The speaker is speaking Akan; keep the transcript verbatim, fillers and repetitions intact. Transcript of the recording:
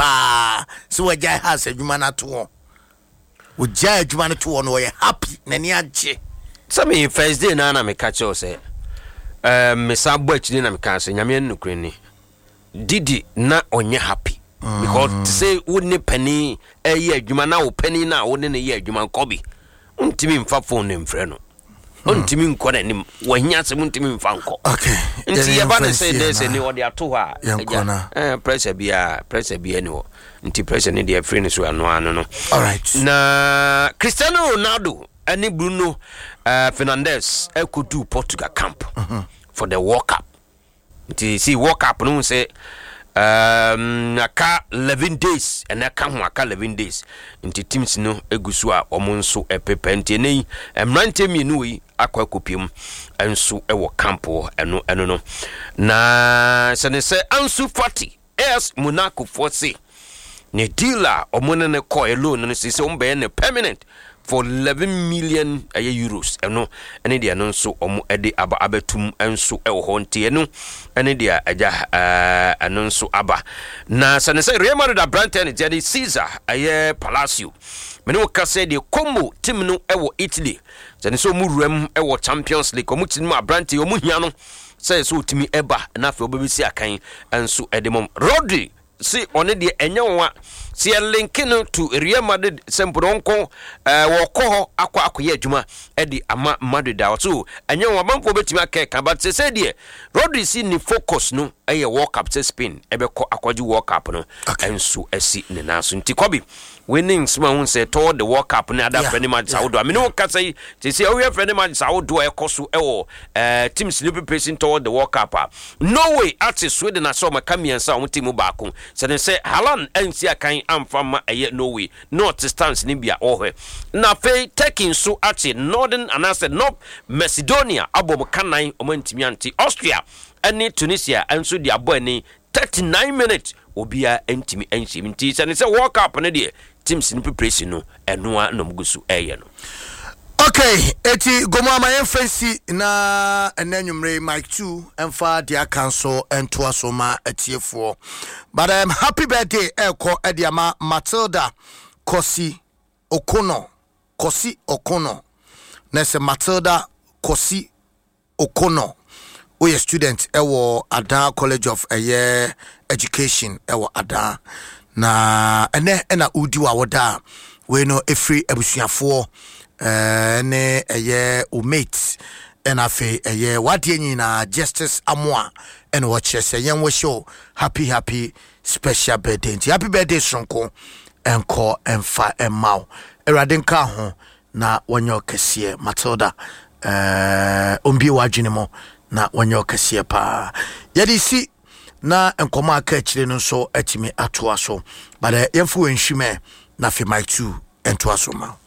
pa so we jai has adwuma na to we jai adwuma na to no we happy na ni agye some first day na na me catch you say eh me sabo akini na me kan say nyame nnukure ni didi na onye happy mm. because to say woni pani eh ye adwuma na wo pani na wo ne ne ye adwuma nkobi untimi mfa phone ne mfre no untimi nko na nim wanya se untimi mfa nko okay nti ye ba ne say dey say ni odi ato ha eja eh pressure bia pressure bia ni wo nti pressure ni dey free ni so ano ano no all right na Cristiano Ronaldo ani Bruno uh, Fernandes ekodu Portugal camp mm-hmm. for the World Cup nti see World Cup no say um aka eleven days and aka ho aka eleven days nti teams no egusu a omo nso epepe nti nei emrante mienu wi akwa kopiem enso ewo campo eno eno no na se ne se Ansu Fati es Monaco force ne dealer omo ne ne ko alone no se se ombe ne permanent for eleven million uh, euros eno ene dia no nso omo ede aba abetum enso ewo ho nti eno ene dia aja uh, eno nso aba na sane say Real Madrid Branten jadi Caesar aye Palacio mene wo kase de Como team no ewo Italy sane so mu ruam ewo Champions League omo team Branten omo hia no say so timi eba na fe obebesi akan enso ede mom Rodri si one de enye wa si linkino to Real Madrid sempronko eh wo ko akwa akoye adwuma e di ama Madrid da so enye wa banko betimi akeka but se say de Rodri si ni focus no eye World Cup to Spain e be ko akwaji World Cup no enso asi ne naso nti kobi winning sma hun say toward the World Cup na other friendly match Saudi I mean no ka say say say we friendly match Saudi e koso e wo eh teams no preparing toward the World Cup Norway at Sweden na so makamiansa on team baako say say Haaland ensi akan amfama eye Norway north stance ni bia ohwe na fe taking so at Northern and I said North Macedonia abom kanan omantimi anti Austria and Tunisia enso dia boy ni thirty-nine minutes obia entimi enchi nti say say World Cup ne de teams ni preparation no enoa no mgusu eye no okay eti gomo amaye fancy na enanwumre Mike two emfa dia cancel ento asoma atiefo but I'm happy birthday eko ediama Matilda Kosi Okono Kosi Okono na se Matilda Kosi Okono we student ewo Ada College of Air Education ewo Ada na ene ena udi wa woda we no efri abusuafo eh ne eye o mate ena fe eye wadie nyina Justice Amoa ena wo chese yen wo show happy happy special birthday happy birthday sonko enko emfa emau erade nka ho na wonyo kese Matilda eh ombi wadwene mo na wonyo kese pa yedi si na enkoma aka chire no so atimi atoa so but yemfo enhwime na fe Mike two ento asoma